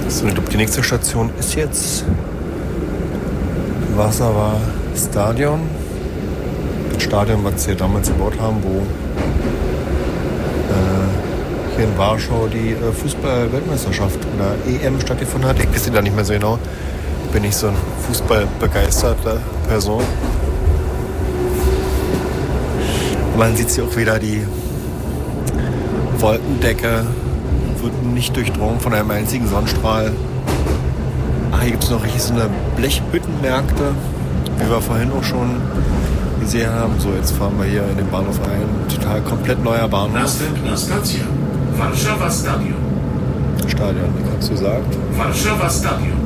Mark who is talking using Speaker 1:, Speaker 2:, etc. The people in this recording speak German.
Speaker 1: So, ich glaube, die nächste Station ist jetzt Warschauer Stadion. Das Stadion, was sie damals gebaut haben, wo hier in Warschau die Fußball-Weltmeisterschaft oder EM stattgefunden hat. Ich weiß da nicht mehr so genau. Ich bin nicht so ein fußballbegeisterter Person. Man sieht hier auch wieder, die Wolkendecke wird nicht durchdrungen von einem einzigen Sonnenstrahl. Ach, hier gibt es noch richtig so eine Blechhüttenmärkte, wie wir vorhin auch schon gesehen haben. So, jetzt fahren wir hier in den Bahnhof ein. Total komplett neuer Bahnhof.
Speaker 2: Następna stacja. Warszawa Stadion.
Speaker 1: Stadion, wie kannst du sagen?
Speaker 2: Warszawa Stadion.